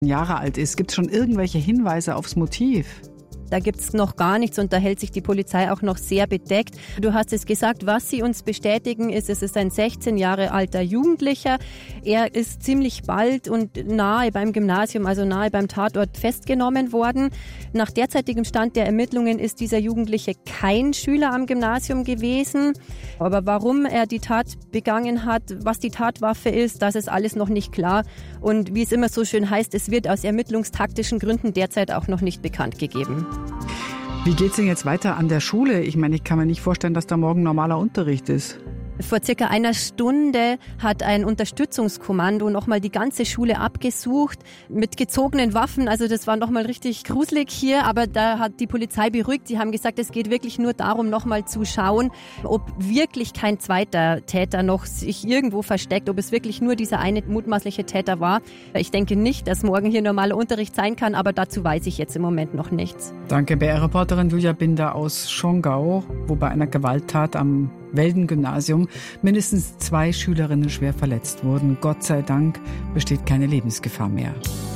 Jahre alt ist. Gibt es schon irgendwelche Hinweise aufs Motiv? Da gibt es noch gar nichts und da hält sich die Polizei auch noch sehr bedeckt. Du hast es gesagt, was sie uns bestätigen ist, es ist ein 16 Jahre alter Jugendlicher. Er ist ziemlich bald und nahe beim Gymnasium, also nahe beim Tatort festgenommen worden. Nach derzeitigem Stand der Ermittlungen ist dieser Jugendliche kein Schüler am Gymnasium gewesen. Aber warum er die Tat begangen hat, was die Tatwaffe ist, das ist alles noch nicht klar. Und wie es immer so schön heißt, es wird aus ermittlungstaktischen Gründen derzeit auch noch nicht bekannt gegeben. Wie geht's denn jetzt weiter an der Schule? Ich meine, ich kann mir nicht vorstellen, dass da morgen normaler Unterricht ist. Vor circa einer Stunde hat ein Unterstützungskommando nochmal die ganze Schule abgesucht mit gezogenen Waffen. Also das war nochmal richtig gruselig hier, aber da hat die Polizei beruhigt. Sie haben gesagt, es geht wirklich nur darum, nochmal zu schauen, ob wirklich kein zweiter Täter noch sich irgendwo versteckt, ob es wirklich nur dieser eine mutmaßliche Täter war. Ich denke nicht, dass morgen hier normaler Unterricht sein kann, aber dazu weiß ich jetzt im Moment noch nichts. Danke, BR-Reporterin Julia Binder aus Schongau, wo bei einer Gewalttat am Welden-Gymnasium mindestens 2 Schülerinnen schwer verletzt wurden. Gott sei Dank besteht keine Lebensgefahr mehr.